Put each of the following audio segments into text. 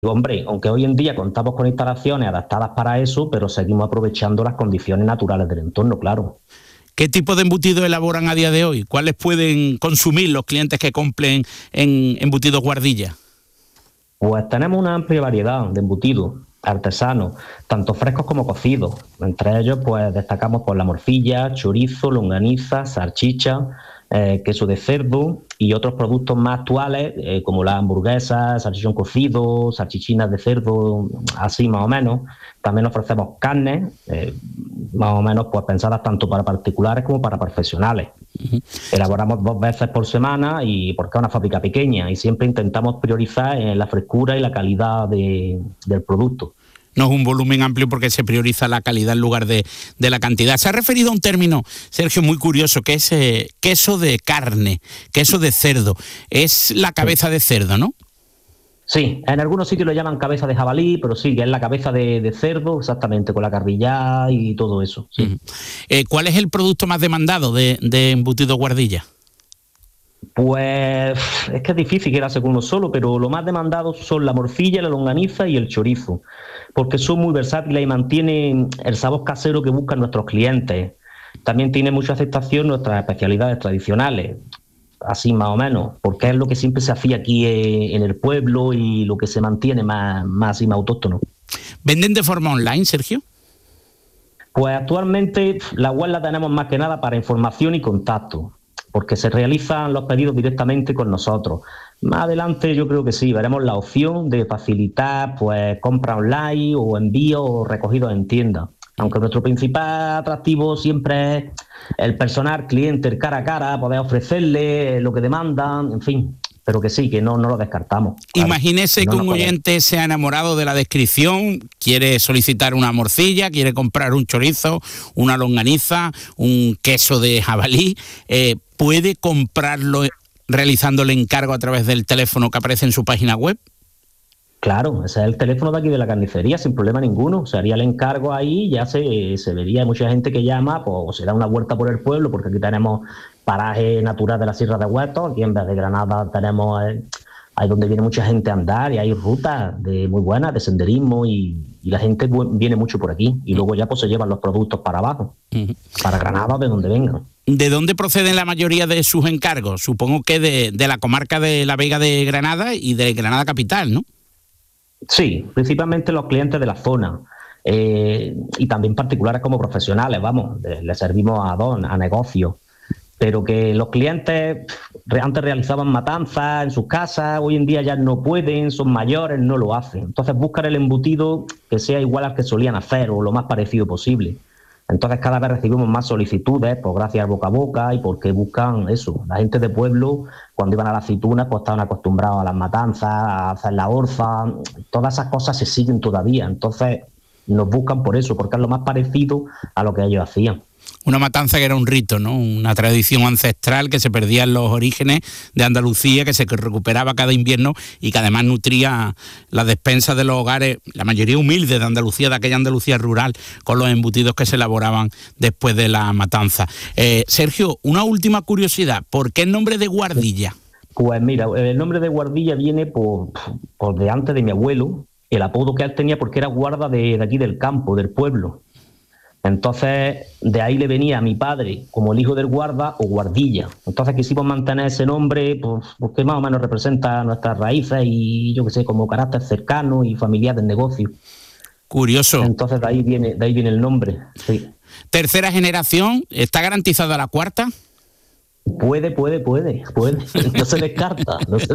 hombre, aunque hoy en día contamos con instalaciones adaptadas para eso, pero seguimos aprovechando las condiciones naturales del entorno, claro. ¿Qué tipo de embutidos elaboran a día de hoy? ¿Cuáles pueden consumir los clientes que compren en Embutidos Guardilla? Pues tenemos una amplia variedad de embutidos artesanos, tanto frescos como cocidos. Entre ellos, pues destacamos por la morcilla, chorizo, longaniza, salchicha, queso de cerdo y otros productos más actuales, como las hamburguesas, salchichón cocido, salchichinas de cerdo, así más o menos. También ofrecemos carnes, más o menos pues pensadas tanto para particulares como para profesionales. Elaboramos 2 veces por semana y porque es una fábrica pequeña y siempre intentamos priorizar la frescura y la calidad del producto. No es un volumen amplio porque se prioriza la calidad en lugar de la cantidad. Se ha referido a un término, Sergio, muy curioso, que es queso de carne, queso de cerdo. Es la cabeza de cerdo, ¿no? Sí, en algunos sitios lo llaman cabeza de jabalí, pero sí, que es la cabeza de cerdo, exactamente, con la carrillá y todo eso. Sí. ¿Cuál es el producto más demandado de Embutidos Guardilla? Pues es que es difícil quedarse con uno solo, pero lo más demandado son la morcilla, la longaniza y el chorizo, porque son muy versátiles y mantienen el sabor casero que buscan nuestros clientes. También tiene mucha aceptación nuestras especialidades tradicionales, así más o menos, porque es lo que siempre se hacía aquí en el pueblo y lo que se mantiene más autóctono. ¿Venden de forma online, Sergio? Pues actualmente la web la tenemos más que nada para información y contacto, porque se realizan los pedidos directamente con nosotros. Más adelante yo creo que sí, veremos la opción de facilitar pues compra online o envío o recogido en tienda. Aunque nuestro principal atractivo siempre es el personal cliente, el cara a cara, poder ofrecerle lo que demandan, en fin, pero que sí, que no lo descartamos. Claro. Imagínese que un oyente se ha enamorado de la descripción, quiere solicitar una morcilla, quiere comprar un chorizo, una longaniza, un queso de jabalí, ¿puede comprarlo realizando el encargo a través del teléfono que aparece en su página web? Claro, ese es el teléfono de aquí de la carnicería, sin problema ninguno. Se haría el encargo ahí, ya se vería mucha gente que llama, pues o se da una vuelta por el pueblo, porque aquí tenemos paraje natural de la Sierra de Huertos, aquí en vez de Granada tenemos ahí donde viene mucha gente a andar y hay rutas muy buenas de senderismo y la gente viene mucho por aquí y luego ya pues se llevan los productos para abajo, para Granada, de donde vengan. ¿De dónde proceden la mayoría de sus encargos? Supongo que de la comarca de la Vega de Granada y de Granada capital, ¿no? Sí, principalmente los clientes de la zona y también particulares como profesionales, vamos, les servimos a negocios, pero que los clientes antes realizaban matanzas en sus casas, hoy en día ya no pueden, son mayores, no lo hacen. Entonces buscan el embutido que sea igual al que solían hacer o lo más parecido posible. Entonces cada vez recibimos más solicitudes, pues gracias al boca a boca y porque buscan eso. La gente de pueblo, cuando iban a la aceituna, pues estaban acostumbrados a las matanzas, a hacer la orza, todas esas cosas se siguen todavía. Entonces nos buscan por eso, porque es lo más parecido a lo que ellos hacían. Una matanza que era un rito, ¿no? Una tradición ancestral que se perdía en los orígenes de Andalucía, que se recuperaba cada invierno y que además nutría las despensas de los hogares, la mayoría humilde de Andalucía, de aquella Andalucía rural, con los embutidos que se elaboraban después de la matanza. Sergio, una última curiosidad, ¿por qué el nombre de Guardilla? Pues mira, el nombre de Guardilla viene por de antes de mi abuelo, el apodo que él tenía porque era guarda de aquí del campo, del pueblo. Entonces, de ahí le venía a mi padre como el hijo del guarda o guardilla. Entonces quisimos mantener ese nombre porque más o menos representa nuestras raíces y yo qué sé, como carácter cercano y familiar del negocio. Curioso. Entonces de ahí viene el nombre, sí. ¿Tercera generación? ¿Está garantizada la cuarta? Puede. No se descarta.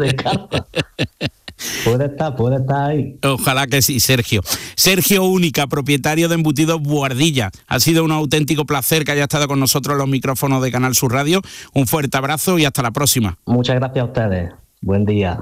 Puede estar ahí. Ojalá que sí, Sergio. Sergio Única, propietario de Embutidos Guardilla. Ha sido un auténtico placer que haya estado con nosotros en los micrófonos de Canal Sur Radio. Un fuerte abrazo y hasta la próxima. Muchas gracias a ustedes. Buen día.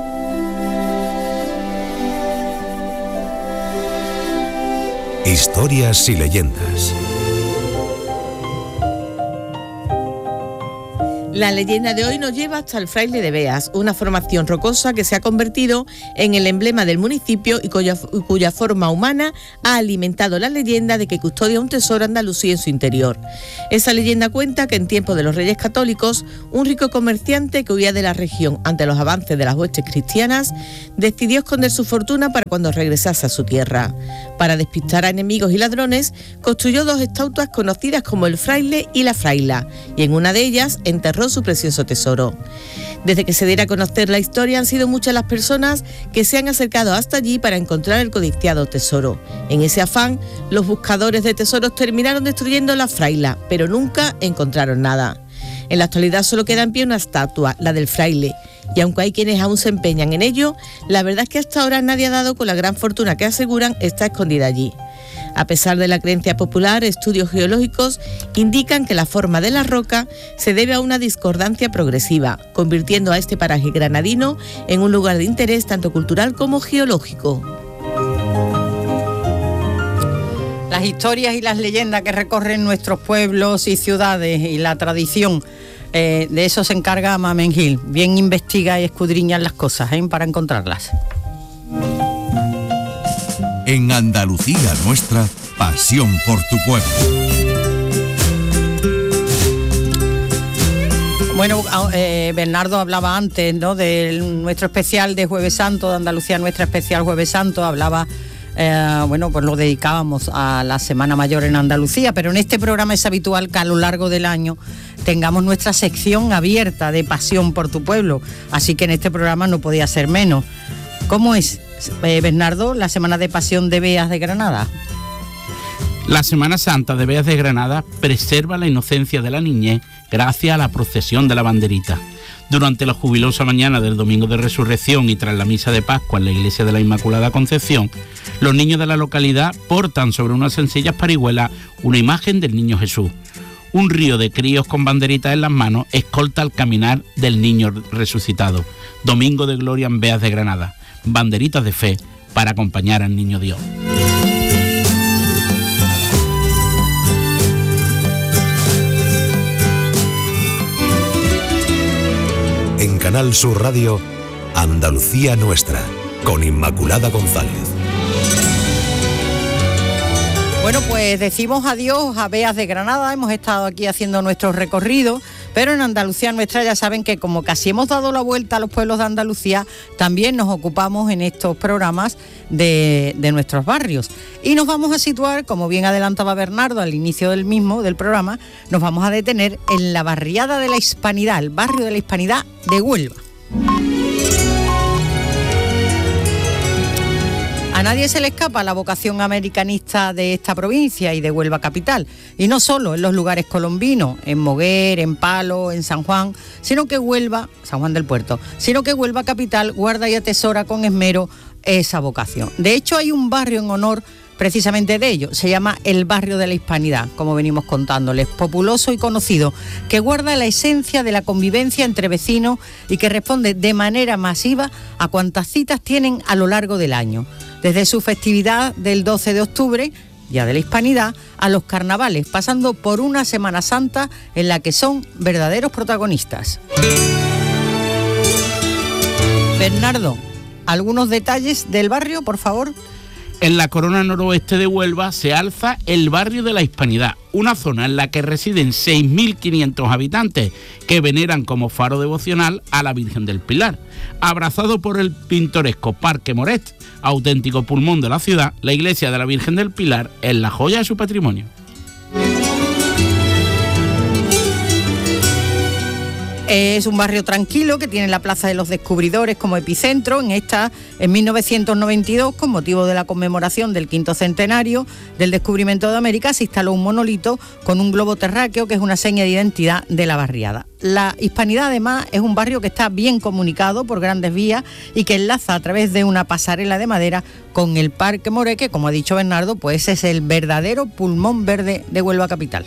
Historias y leyendas. La leyenda de hoy nos lleva hasta el Fraile de Beas, una formación rocosa que se ha convertido en el emblema del municipio y cuya forma humana ha alimentado la leyenda de que custodia un tesoro andalusí en su interior. Esa leyenda cuenta que en tiempos de los Reyes Católicos, un rico comerciante que huía de la región ante los avances de las huestes cristianas, decidió esconder su fortuna para cuando regresase a su tierra. Para despistar a enemigos y ladrones, construyó 2 estatuas conocidas como el Fraile y la Fraila, y en una de ellas enterró su precioso tesoro. Desde que se diera a conocer la historia, han sido muchas las personas que se han acercado hasta allí para encontrar el codiciado tesoro. En ese afán, los buscadores de tesoros terminaron destruyendo la Fraila, pero nunca encontraron nada. En la actualidad solo queda en pie una estatua, la del Fraile, y aunque hay quienes aún se empeñan en ello, la verdad es que hasta ahora nadie ha dado con la gran fortuna que aseguran está escondida allí. A pesar de la creencia popular, estudios geológicos indican que la forma de la roca se debe a una discordancia progresiva, convirtiendo a este paraje granadino en un lugar de interés tanto cultural como geológico. Las historias y las leyendas que recorren nuestros pueblos y ciudades y la tradición, de eso se encarga Mamen Gil. Bien investiga y escudriña las cosas para encontrarlas. En Andalucía Nuestra, pasión por tu pueblo. Bueno, Bernardo hablaba antes, ¿no?, de nuestro especial de Jueves Santo, de Andalucía Nuestra especial Jueves Santo, hablaba, pues lo dedicábamos a la Semana Mayor en Andalucía, pero en este programa es habitual que a lo largo del año tengamos nuestra sección abierta de pasión por tu pueblo, así que en este programa no podía ser menos. ¿Cómo es, Bernardo, la Semana de Pasión de Beas de Granada? La Semana Santa de Beas de Granada preserva la inocencia de la niñez gracias a la procesión de la banderita. Durante la jubilosa mañana del Domingo de Resurrección y tras la misa de Pascua en la iglesia de la Inmaculada Concepción, los niños de la localidad portan sobre unas sencillas parihuelas una imagen del Niño Jesús. Un río de críos con banderitas en las manos escolta el caminar del niño resucitado. Domingo de Gloria en Beas de Granada. Banderitas de fe para acompañar al Niño Dios. En Canal Sur Radio, Andalucía Nuestra, con Inmaculada González. Bueno, pues decimos adiós a Beas de Granada. Hemos estado aquí haciendo nuestro recorrido, pero en Andalucía Nuestra ya saben que como casi hemos dado la vuelta a los pueblos de Andalucía, también nos ocupamos en estos programas de nuestros barrios. Y nos vamos a situar, como bien adelantaba Bernardo al inicio del programa, nos vamos a detener en la barriada de la Hispanidad, el barrio de la Hispanidad de Huelva. A nadie se le escapa la vocación americanista de esta provincia y de Huelva capital, y no solo en los lugares colombinos, en Moguer, en Palo, en San Juan, San Juan del Puerto, sino que Huelva capital guarda y atesora con esmero esa vocación. De hecho, hay un barrio en honor precisamente de ello, se llama el barrio de la Hispanidad, como venimos contándoles, populoso y conocido, que guarda la esencia de la convivencia entre vecinos y que responde de manera masiva a cuantas citas tienen a lo largo del año. Desde su festividad del 12 de octubre, Día de la Hispanidad, a los carnavales, pasando por una Semana Santa en la que son verdaderos protagonistas. Bernardo, ¿algunos detalles del barrio, por favor? En la corona noroeste de Huelva se alza el barrio de la Hispanidad, una zona en la que residen 6.500 habitantes que veneran como faro devocional a la Virgen del Pilar. Abrazado por el pintoresco Parque Moret, auténtico pulmón de la ciudad, la iglesia de la Virgen del Pilar es la joya de su patrimonio. Es un barrio tranquilo que tiene la Plaza de los Descubridores como epicentro. En 1992, con motivo de la conmemoración del 5º centenario del descubrimiento de América, se instaló un monolito con un globo terráqueo que es una seña de identidad de la barriada. La Hispanidad, además, es un barrio que está bien comunicado por grandes vías y que enlaza a través de una pasarela de madera con el Parque Moret, que, como ha dicho Bernardo, pues es el verdadero pulmón verde de Huelva capital.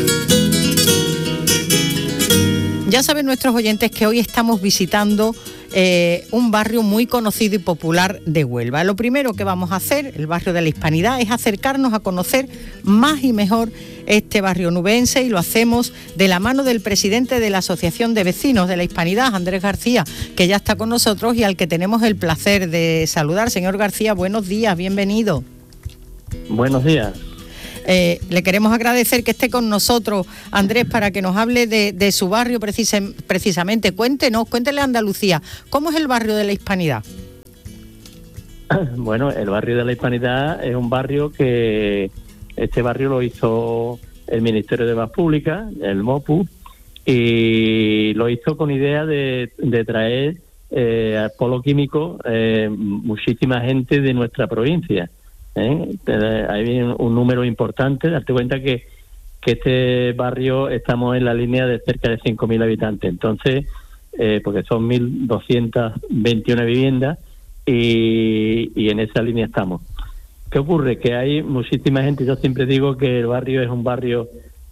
Ya saben nuestros oyentes que hoy estamos visitando un barrio muy conocido y popular de Huelva. Lo primero que vamos a hacer, el barrio de la Hispanidad, es acercarnos a conocer más y mejor este barrio nubense, y lo hacemos de la mano del presidente de la Asociación de Vecinos de la Hispanidad, Andrés García, que ya está con nosotros y al que tenemos el placer de saludar. Señor García, buenos días, bienvenido. Buenos días. Le queremos agradecer que esté con nosotros, Andrés, para que nos hable de su barrio precisamente. Cuéntele a Andalucía, ¿cómo es el barrio de la Hispanidad? Bueno, el barrio de la Hispanidad es un barrio que este barrio lo hizo el Ministerio de Obras Públicas, el MOPU, y lo hizo con idea de traer al polo químico muchísima gente de nuestra provincia. Hay un número importante. Date cuenta que este barrio estamos en la línea de cerca de 5.000 habitantes, entonces porque son 1.221 viviendas y en esa línea estamos. ¿Qué ocurre? Que hay muchísima gente. Yo siempre digo que el barrio es un barrio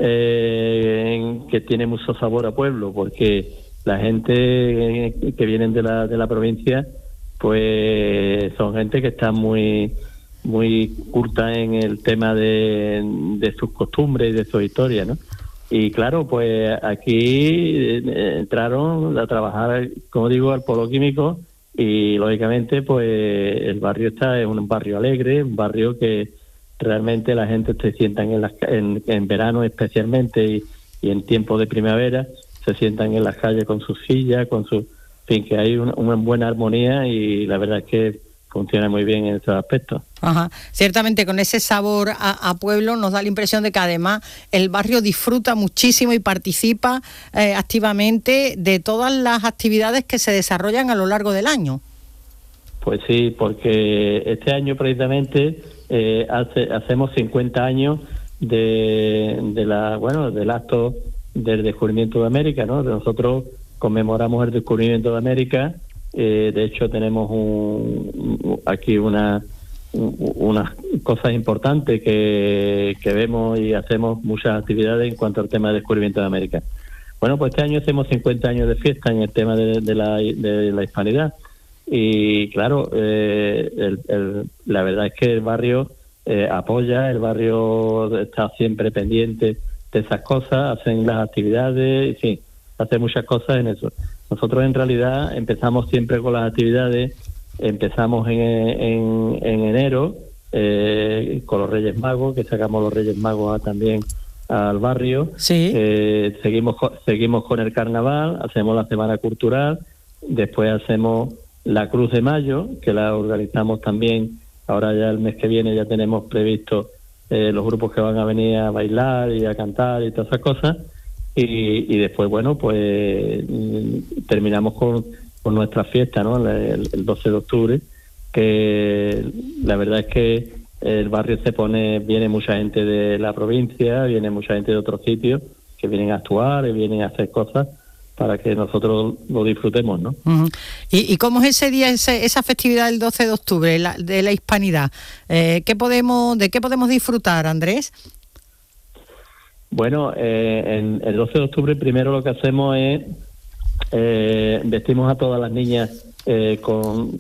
que tiene mucho sabor a pueblo, porque la gente que vienen de la provincia pues son gente que está muy culta en el tema de sus costumbres y de sus historias, ¿no? Y claro, pues aquí entraron a trabajar, como digo, al polo químico, y lógicamente pues el barrio es un barrio alegre, un barrio que realmente la gente se sientan en verano especialmente y en tiempo de primavera se sientan en las calles con sus sillas, con su, en fin, que hay una buena armonía, y la verdad es que funciona muy bien en esos aspectos. Ajá. Ciertamente, con ese sabor a pueblo nos da la impresión de que además el barrio disfruta muchísimo y participa activamente de todas las actividades que se desarrollan a lo largo del año. Pues sí, porque este año precisamente hacemos 50 años del acto del descubrimiento de América, ¿no? Nosotros conmemoramos el descubrimiento de América. De hecho, tenemos aquí unas cosas importantes que vemos, y hacemos muchas actividades en cuanto al tema del descubrimiento de América. Bueno, pues este año hacemos 50 años de fiesta en el tema de la hispanidad, y claro, la verdad es que el barrio apoya, el barrio está siempre pendiente de esas cosas, hacen las actividades, en fin, hace muchas cosas en eso. Nosotros en realidad empezamos siempre con las actividades, empezamos en enero con los Reyes Magos, que sacamos los Reyes Magos también al barrio. Sí. Seguimos con el carnaval, hacemos la semana cultural, después hacemos la Cruz de Mayo, que la organizamos también. Ahora ya el mes que viene ya tenemos previsto los grupos que van a venir a bailar y a cantar y todas esas cosas. Y después, bueno, pues terminamos con nuestra fiesta, ¿no? El 12 de octubre, que la verdad es que el barrio viene mucha gente de la provincia, viene mucha gente de otros sitios que vienen a actuar y vienen a hacer cosas para que nosotros lo disfrutemos, ¿no? Uh-huh. ¿Y cómo es ese día, esa festividad del 12 de octubre, de la Hispanidad? ¿De qué podemos disfrutar, Andrés? Bueno, en el 12 de octubre primero lo que hacemos es vestimos a todas las niñas con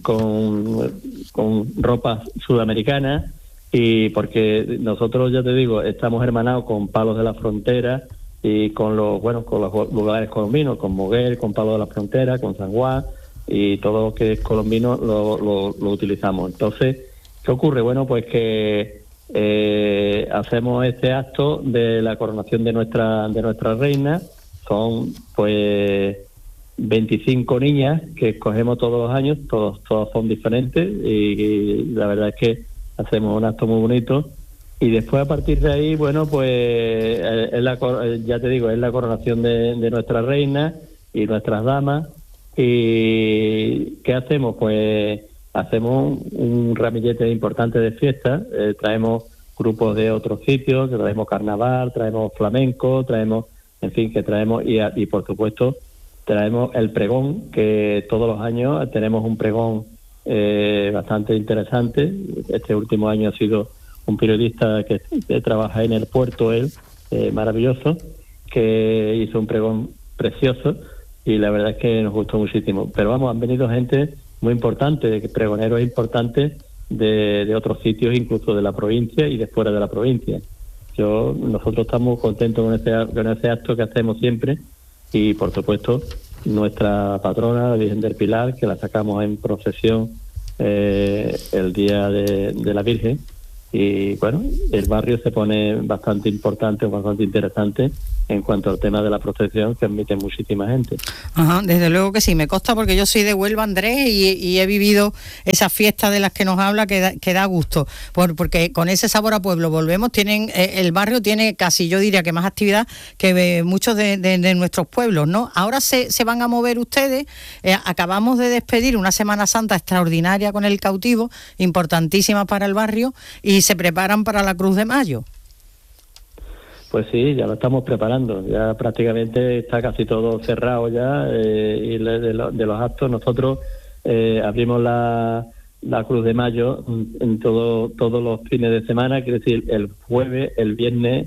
ropa sudamericana, y porque nosotros, ya te digo, estamos hermanados con Palos de la Frontera y con los lugares colombinos, con Moguer, con Palos de la Frontera, con San Juan, y todo lo que es colombino lo utilizamos. Entonces, ¿qué ocurre? Bueno, pues que hacemos este acto de la coronación de nuestra reina. Son pues 25 niñas que escogemos todos los años, todos son diferentes, y la verdad es que hacemos un acto muy bonito. Y después, a partir de ahí, bueno, pues ya te digo, es la coronación de nuestra reina y nuestras damas. ¿Y qué hacemos? Pues hacemos un ramillete importante de fiesta, traemos grupos de otros sitios, que traemos carnaval, traemos flamenco, traemos, en fin, que traemos, y por supuesto traemos el pregón, que todos los años tenemos un pregón bastante interesante. Este último año ha sido un periodista que trabaja en el puerto, maravilloso, que hizo un pregón precioso, y la verdad es que nos gustó muchísimo. Pero vamos, han venido gente muy importante, pregoneros importantes de otros sitios, incluso de la provincia y de fuera de la provincia. Nosotros estamos contentos con ese acto que hacemos siempre, y por supuesto nuestra patrona, la Virgen del Pilar, que la sacamos en procesión el día de la Virgen, y bueno, el barrio se pone bastante importante, bastante interesante en cuanto al tema de la procesión, que admite muchísima gente. Ajá, desde luego que sí, me consta porque yo soy de Huelva, Andrés, y he vivido esas fiestas de las que nos habla, que da gusto, porque con ese sabor a pueblo volvemos. El barrio tiene casi, yo diría que más actividad que muchos de nuestros pueblos, ¿no? Ahora se van a mover ustedes, acabamos de despedir una Semana Santa extraordinaria con el cautivo, importantísima para el barrio, y se preparan para la Cruz de Mayo. Pues sí, ya lo estamos preparando, ya prácticamente está casi todo cerrado ya, y de los actos nosotros abrimos la Cruz de Mayo en todos los fines de semana, quiere decir el viernes,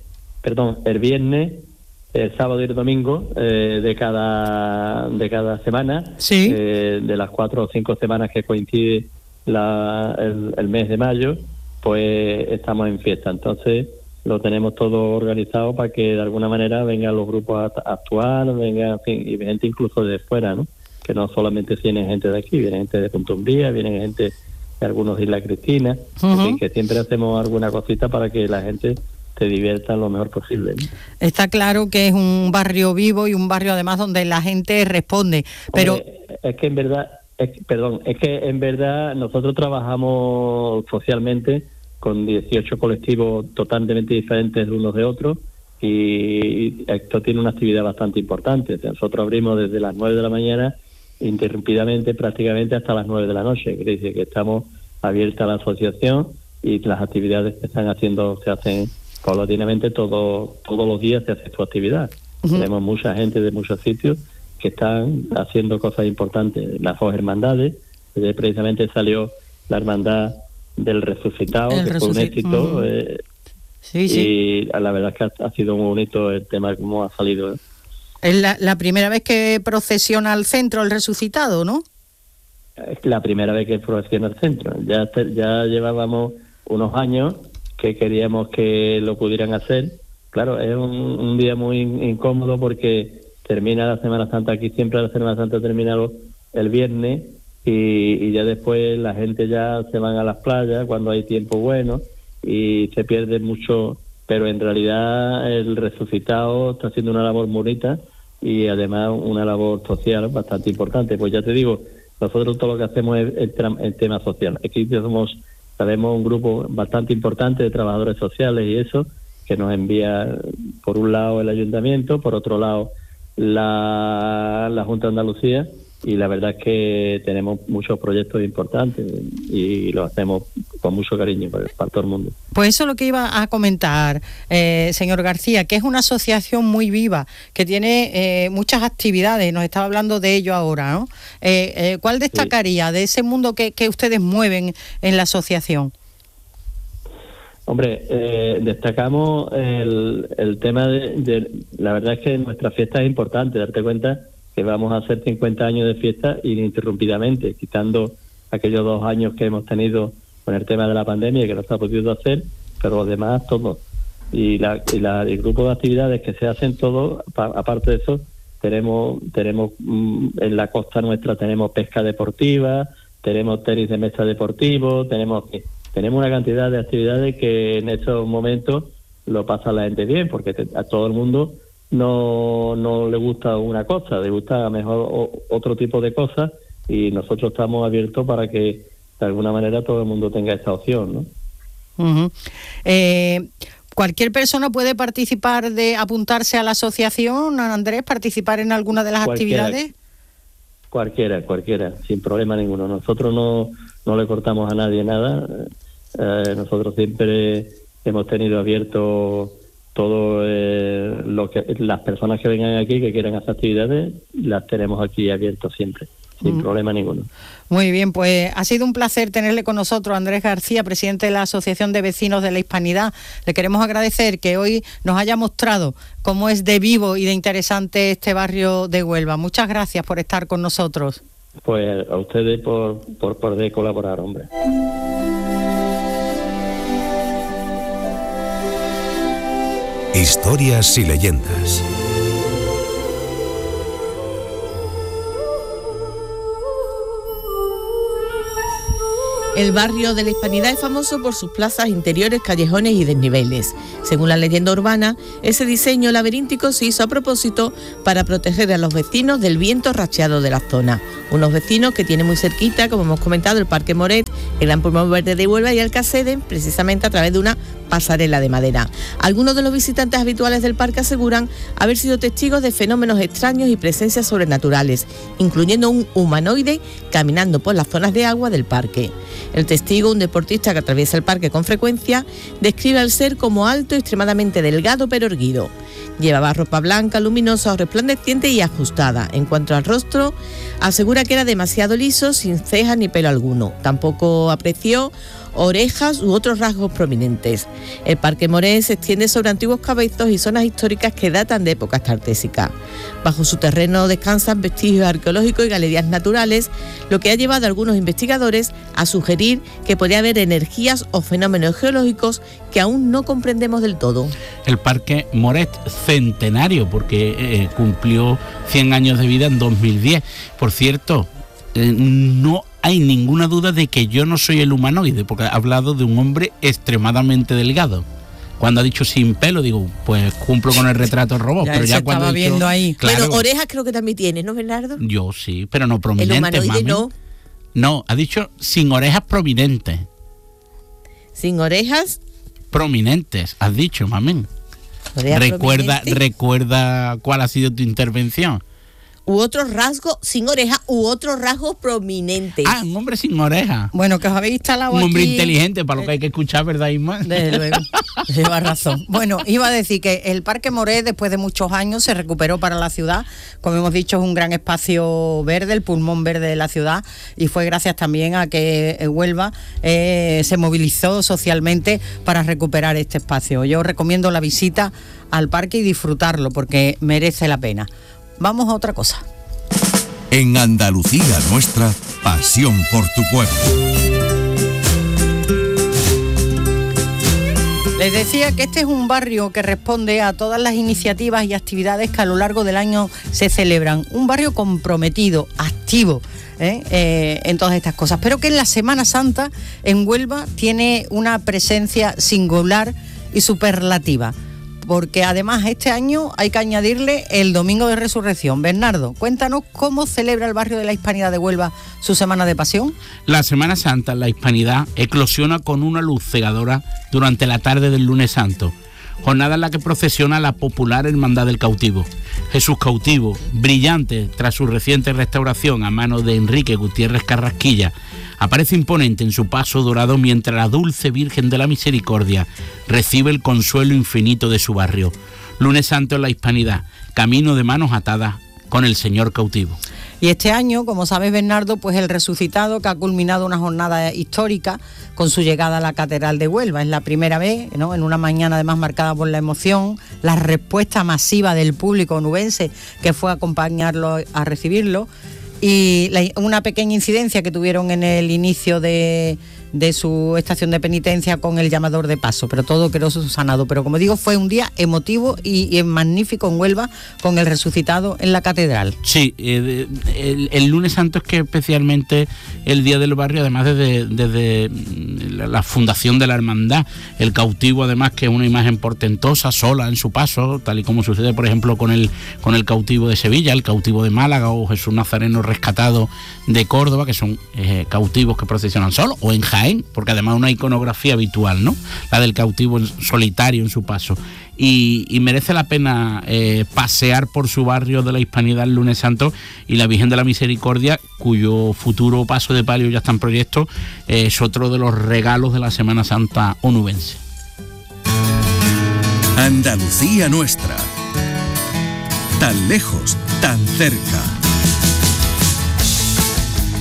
el sábado y el domingo de cada semana, ¿sí? De las 4 o 5 semanas que coincide el mes de mayo, pues estamos en fiesta. Entonces lo tenemos todo organizado para que de alguna manera vengan los grupos a actuar, venga, en fin, y gente incluso de fuera, ¿no? Que no solamente viene gente de aquí, viene gente de Punta Umbría, viene gente de algunos de Isla Cristina, en fin, que siempre hacemos alguna cosita para que la gente se divierta lo mejor posible, ¿no? Está claro que es un barrio vivo y un barrio además donde la gente responde, pero... Es que en verdad nosotros trabajamos socialmente con 18 colectivos totalmente diferentes unos de otros, y esto tiene una actividad bastante importante. Nosotros abrimos desde las 9 de la mañana interrumpidamente prácticamente hasta las 9 de la noche, quiere decir que estamos abiertos a la asociación, y las actividades que están haciendo se hacen paulatinamente, todos los días se hace su actividad. Tenemos mucha gente de muchos sitios que están haciendo cosas importantes. Las dos hermandades, precisamente salió la hermandad del Resucitado, que fue un éxito, sí. Y la verdad es que ha sido muy bonito el tema como ha salido. Es la primera vez que procesiona al centro el Resucitado, ¿no? Es la primera vez que procesiona al centro. Ya llevábamos unos años que queríamos que lo pudieran hacer. Claro, es un día muy incómodo porque termina la Semana Santa, aquí siempre la Semana Santa termina el viernes, y ya después la gente ya se van a las playas cuando hay tiempo bueno y se pierde mucho, pero en realidad el Resucitado está haciendo una labor bonita y además una labor social bastante importante. Pues ya te digo, nosotros todo lo que hacemos es el tema social. Aquí sabemos un grupo bastante importante de trabajadores sociales y eso, que nos envía por un lado el ayuntamiento, por otro lado la Junta de Andalucía, y la verdad es que tenemos muchos proyectos importantes y lo hacemos con mucho cariño para todo el mundo. Pues eso es lo que iba a comentar, señor García, que es una asociación muy viva, que tiene muchas actividades, nos estaba hablando de ello ahora, ¿no? ¿Cuál destacaría de ese mundo que ustedes mueven en la asociación? Hombre, destacamos el tema de la verdad es que nuestra fiesta es importante, darte cuenta que vamos a hacer 50 años de fiesta ininterrumpidamente, quitando aquellos 2 años que hemos tenido con el tema de la pandemia, que no se ha podido hacer, pero los demás todo. Y el grupo de actividades que se hacen todo, aparte de eso, tenemos en la costa nuestra tenemos pesca deportiva, tenemos tenis de mesa deportivo, tenemos una cantidad de actividades que en esos momentos lo pasa la gente bien, porque a todo el mundo no le gusta una cosa, le gusta mejor otro tipo de cosas, y nosotros estamos abiertos para que de alguna manera todo el mundo tenga esa opción, ¿no? Uh-huh. ¿Cualquier persona puede participar, apuntarse a la asociación, Andrés, participar en alguna de las actividades? Cualquiera, sin problema ninguno. Nosotros no le cortamos a nadie nada. Nosotros siempre hemos tenido abierto todo las personas que vengan aquí, que quieran hacer actividades, las tenemos aquí abiertas siempre. sin problema ninguno. Muy bien, pues ha sido un placer tenerle con nosotros, Andrés García, presidente de la Asociación de Vecinos de la Hispanidad. Le queremos agradecer que hoy nos haya mostrado cómo es de vivo y de interesante este barrio de Huelva. Muchas gracias por estar con nosotros. Pues a ustedes por poder colaborar, hombre. Historias y leyendas. El barrio de la Hispanidad es famoso por sus plazas interiores, callejones y desniveles. Según la leyenda urbana, ese diseño laberíntico se hizo a propósito para proteger a los vecinos del viento racheado de la zona. Unos vecinos que tienen muy cerquita, como hemos comentado, el Parque Moret, el Gran Pulmón Verde de Huelva y Alcaceden, precisamente a través de una pasarela de madera. Algunos de los visitantes habituales del parque aseguran haber sido testigos de fenómenos extraños y presencias sobrenaturales, incluyendo un humanoide caminando por las zonas de agua del parque. El testigo, un deportista que atraviesa el parque con frecuencia, describe al ser como alto, extremadamente delgado pero erguido. Llevaba ropa blanca, luminosa o resplandeciente y ajustada. En cuanto al rostro, asegura que era demasiado liso, sin cejas ni pelo alguno. Tampoco apreció orejas u otros rasgos prominentes. El Parque Moret se extiende sobre antiguos cabezos y zonas históricas que datan de épocas tartésicas. Bajo su terreno descansan vestigios arqueológicos y galerías naturales, lo que ha llevado a algunos investigadores a sugerir que podría haber energías o fenómenos geológicos que aún no comprendemos del todo. El Parque Moret, centenario, porque cumplió 100 años de vida en 2010. Por cierto, no hay ninguna duda de que yo no soy el humanoide, porque ha hablado de un hombre extremadamente delgado. Cuando ha dicho sin pelo, digo, pues cumplo con el retrato robot. Pero ya cuando estaba viendo ahí. Claro, Pero orejas creo que también tiene, ¿no, Bernardo? Yo sí, pero no prominentes, El humanoide mami. no. No, ha dicho sin orejas prominentes. Sin orejas. Prominentes, has dicho, mami. Orejas prominentes. Recuerda cuál ha sido tu intervención. U otros rasgos, sin orejas, u otros rasgos prominentes. Ah, un hombre sin orejas. Bueno, que os habéis instalado Un hombre aquí. inteligente, para lo que hay que escuchar, ¿verdad, Isma? Desde luego, lleva razón. Bueno, iba a decir que el Parque Moret, después de muchos años, se recuperó para la ciudad. Como hemos dicho, es un gran espacio verde, el pulmón verde de la ciudad, y fue gracias también a que Huelva se movilizó socialmente para recuperar este espacio. Yo recomiendo la visita al parque y disfrutarlo, porque merece la pena. Vamos a otra cosa. En Andalucía Nuestra, pasión por tu pueblo. Les decía que este es un barrio que responde a todas las iniciativas y actividades que a lo largo del año se celebran. Un barrio comprometido, activo en todas estas cosas, pero que en la Semana Santa en Huelva tiene una presencia singular y superlativa. Porque además este año hay que añadirle el Domingo de Resurrección. Bernardo, cuéntanos cómo celebra el barrio de la Hispanidad de Huelva su Semana de Pasión. La Semana Santa en la Hispanidad eclosiona con una luz cegadora durante la tarde del Lunes Santo, jornada en la que procesiona la popular Hermandad del Cautivo. Jesús Cautivo, brillante tras su reciente restauración a manos de Enrique Gutiérrez Carrasquilla, aparece imponente en su paso dorado mientras la dulce Virgen de la Misericordia recibe el consuelo infinito de su barrio. Lunes Santo en la Hispanidad, camino de manos atadas con el Señor Cautivo. Y este año, como sabes, Bernardo, pues el resucitado, que ha culminado una jornada histórica con su llegada a la Catedral de Huelva. Es la primera vez, ¿no?, en una mañana además marcada por la emoción, la respuesta masiva del público onubense que fue a acompañarlo, a recibirlo, y una pequeña incidencia que tuvieron en el inicio de su estación de penitencia con el llamador de paso, pero todo quedó subsanado. Pero como digo, fue un día emotivo y magnífico en Huelva con el resucitado en la catedral. Sí, el Lunes Santo es que especialmente el día del barrio, además desde la fundación de la hermandad, el cautivo además, que es una imagen portentosa, sola en su paso, tal y como sucede por ejemplo con el cautivo de Sevilla, el cautivo de Málaga o Jesús Nazareno rescatado de Córdoba, que son cautivos que procesionan solos, o en Jaén, porque además es una iconografía habitual, ¿no?, la del cautivo solitario en su paso. Y merece la pena pasear por su barrio de la Hispanidad el Lunes Santo, y la Virgen de la Misericordia, cuyo futuro paso de palio ya está en proyecto, es otro de los regalos de la Semana Santa onubense. Andalucía Nuestra. Tan lejos, tan cerca.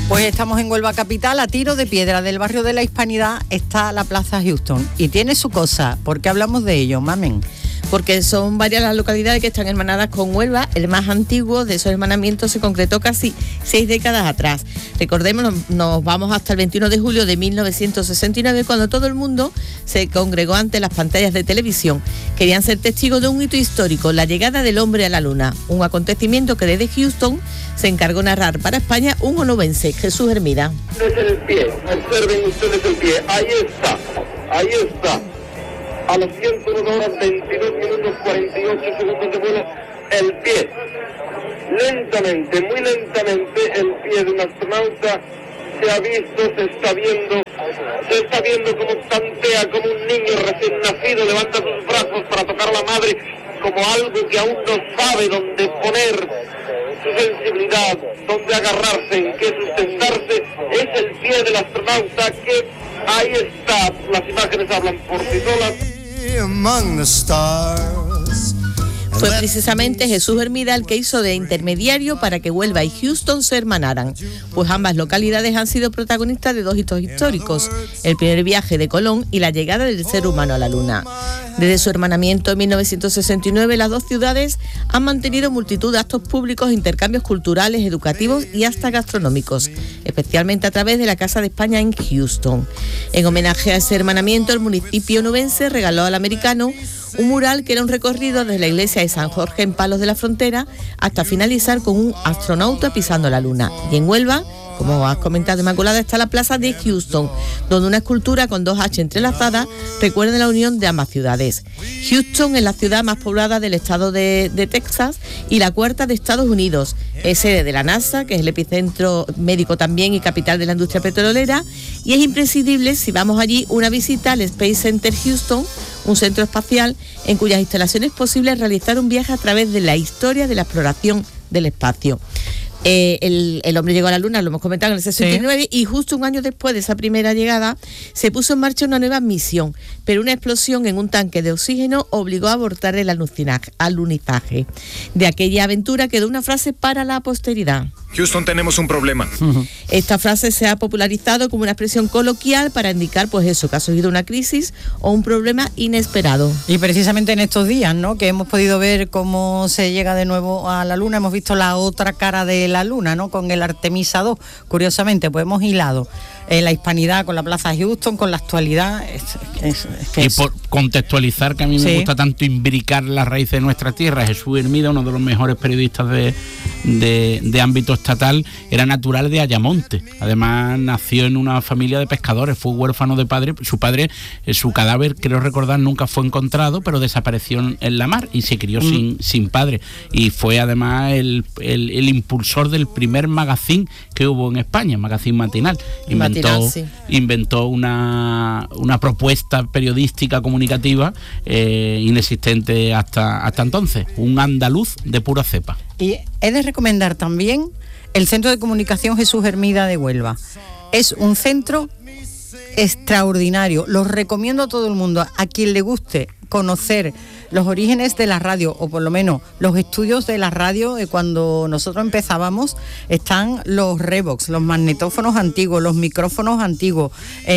Pues estamos en Huelva capital, a tiro de piedra del barrio de la Hispanidad está la Plaza Houston y tiene su cosa. ¿Por qué hablamos de ello, mamen? Porque son varias las localidades que están hermanadas con Huelva. El más antiguo de esos hermanamientos se concretó casi 6 décadas atrás. Recordemos, nos vamos hasta el 21 de julio de 1969, cuando todo el mundo se congregó ante las pantallas de televisión. Querían ser testigos de un hito histórico, la llegada del hombre a la luna, un acontecimiento que desde Houston se encargó narrar para España un onubense, Jesús Hermida. Es el pie, observen ustedes el pie, ahí está. A las 101 horas 22 minutos 48 segundos de vuelo, el pie. Lentamente, muy lentamente, el pie de un astronauta se ha visto, se está viendo como tantea, como un niño recién nacido levanta sus brazos para tocar a la madre, como algo que aún no sabe dónde poner su sensibilidad, dónde agarrarse, en qué sustentarse. Es el pie del astronauta que ahí está. Las imágenes hablan por sí solas. Fue precisamente Jesús Hermida el que hizo de intermediario para que Huelva y Houston se hermanaran, pues ambas localidades han sido protagonistas de 2 hitos históricos, el primer viaje de Colón y la llegada del ser humano a la Luna. Desde su hermanamiento en 1969, las 2 ciudades han mantenido multitud de actos públicos, intercambios culturales, educativos y hasta gastronómicos, especialmente a través de la Casa de España en Houston. En homenaje a ese hermanamiento, el municipio onubense regaló al americano un mural que era un recorrido desde la iglesia de San Jorge en Palos de la Frontera hasta finalizar con un astronauta pisando la Luna. Y en Huelva, como has comentado, Inmaculada, está la Plaza de Houston, donde una escultura con 2 H entrelazadas recuerda la unión de ambas ciudades. Houston es la ciudad más poblada del estado de Texas y la 4ª de Estados Unidos. Es sede de la NASA, que es el epicentro médico también y capital de la industria petrolera, y es imprescindible, si vamos allí, una visita al Space Center Houston, un centro espacial en cuyas instalaciones es posible realizar un viaje a través de la historia de la exploración del espacio. El hombre llegó a la Luna, lo hemos comentado, en el 69, sí. Y justo un año después de esa primera llegada se puso en marcha una nueva misión, pero una explosión en un tanque de oxígeno obligó a abortar el alunizaje. De aquella aventura quedó una frase para la posteridad. Houston, tenemos un problema. Esta frase se ha popularizado como una expresión coloquial para indicar, pues eso, que ha surgido una crisis o un problema inesperado. Y precisamente en estos días, ¿no?, que hemos podido ver cómo se llega de nuevo a la Luna, hemos visto la otra cara de la Luna, ¿no?, con el Artemisa 2. Curiosamente, pues hemos hilado la hispanidad con la Plaza Houston, con la actualidad. Por contextualizar, que a mí me gusta tanto imbricar las raíces de nuestra tierra, Jesús Hermida, uno de los mejores periodistas de ámbito estatal, era natural de Ayamonte. Además nació en una familia de pescadores, fue huérfano de padre. Su padre, su cadáver, creo recordar, nunca fue encontrado, pero desapareció en la mar y se crió sin padre. Y fue además el impulsor del primer magazine que hubo en España, Magazine Matinal. Inventó una propuesta periodística comunicativa inexistente hasta entonces, un andaluz de pura cepa. Y he de recomendar también el Centro de Comunicación Jesús Hermida de Huelva. Es un centro extraordinario, lo recomiendo a todo el mundo, a quien le guste conocer los orígenes de la radio, o por lo menos los estudios de la radio. Cuando nosotros empezábamos, están los Revox, los magnetófonos antiguos, los micrófonos antiguos,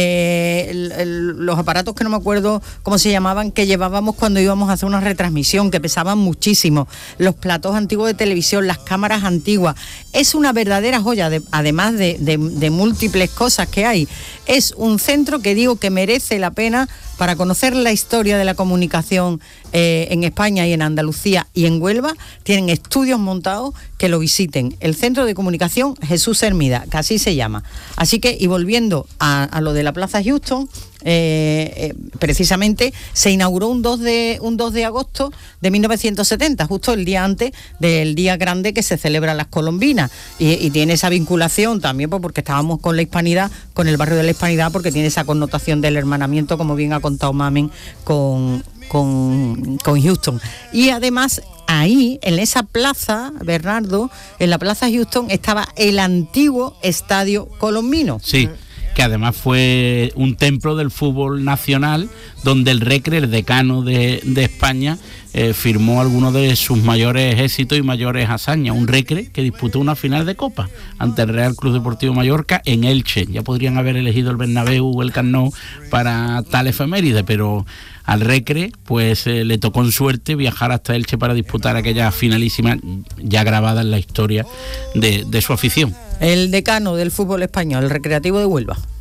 los aparatos que no me acuerdo cómo se llamaban, que llevábamos cuando íbamos a hacer una retransmisión, que pesaban muchísimo, los platos antiguos de televisión, las cámaras antiguas. Es una verdadera joya, además de múltiples cosas que hay. Es un centro que digo que merece la pena para conocer la historia de la comunicación en España y en Andalucía y en Huelva. Tienen estudios montados, que lo visiten. El Centro de Comunicación Jesús Hermida, que así se llama. Así que, y volviendo a lo de la Plaza Houston, precisamente se inauguró un 2 de agosto de 1970, justo el día antes del día grande que se celebra las Colombinas, y tiene esa vinculación también, pues, porque estábamos con la Hispanidad, con el barrio de la Hispanidad, porque tiene esa connotación del hermanamiento, como bien ha contado Mamen, con Houston. Y además ahí, en esa plaza, Bernardo, en la Plaza Houston, estaba el antiguo Estadio Colombino. Sí, que además fue un templo del fútbol nacional, donde el Recre, el decano de España, firmó algunos de sus mayores éxitos y mayores hazañas. Un Recre que disputó una final de Copa ante el Real Club Deportivo Mallorca en Elche. Ya podrían haber elegido el Bernabéu o el Camp Nou para tal efeméride, pero al Recre pues le tocó en suerte viajar hasta Elche para disputar aquella finalísima ya grabada en la historia de su afición. El decano del fútbol español, el Recreativo de Huelva.